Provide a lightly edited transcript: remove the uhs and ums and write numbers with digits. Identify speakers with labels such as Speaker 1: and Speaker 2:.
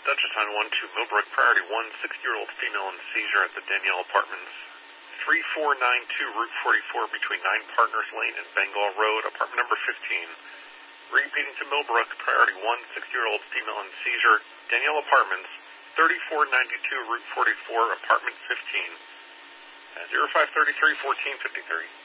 Speaker 1: Duchess on 12 Millbrook, priority 1, 60-year-old female in seizure at the Danielle Apartments, 3492 Route 44 between 9 Partners Lane and Bengal Road, apartment number 15. Repeating to Millbrook, priority 1, 60-year-old female in seizure, Danielle Apartments, 3492 Route 44, apartment 15. 0533 1453.